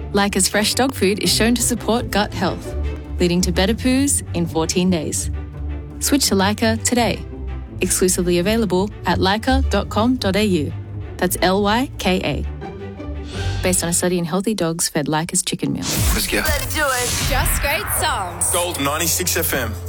Lyca's fresh dog food is shown to support gut health, leading to better poos in 14 days. Switch to Lyca today. Exclusively available at lyca.com.au. That's Lyka. Based on a study in healthy dogs fed Lyca's chicken meal. Let's go. Let's do it. Just great songs. Gold 96 FM.